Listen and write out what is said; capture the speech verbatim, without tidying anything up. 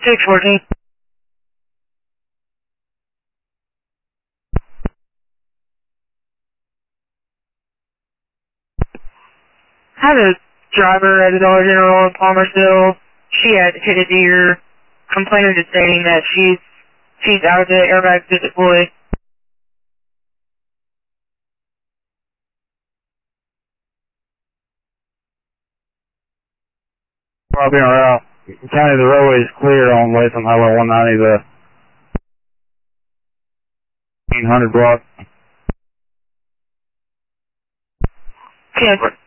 six fourteen. I have a driver at the Dollar General in Palmersville. She had hit a deer. Complainer is stating that she's she's out of the airbag to deploy. Probably en route. County, the roadway is clear on Latham Highway one ninety, the one hundred block. ten